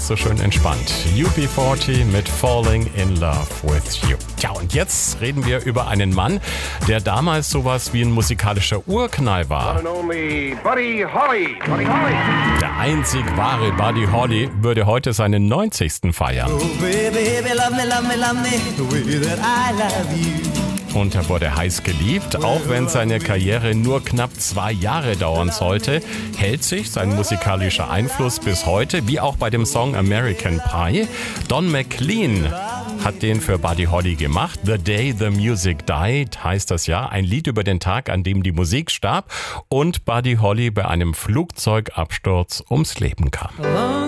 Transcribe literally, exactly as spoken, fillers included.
ist so schön entspannt. U B vierzig mit Falling in Love with You. Tja, und jetzt reden wir über einen Mann, der damals sowas wie ein musikalischer Urknall war. Buddy Holly. Buddy Holly. Der einzig wahre Buddy Holly würde heute seinen neunzigsten feiern. Oh, baby, baby, love me, love me, love me, the way that I love you. Und er wurde heiß geliebt, auch wenn seine Karriere nur knapp zwei Jahre dauern sollte, hält sich sein musikalischer Einfluss bis heute, wie auch bei dem Song American Pie. Don McLean hat den für Buddy Holly gemacht. The Day the Music Died heißt das ja, ein Lied über den Tag, an dem die Musik starb und Buddy Holly bei einem Flugzeugabsturz ums Leben kam.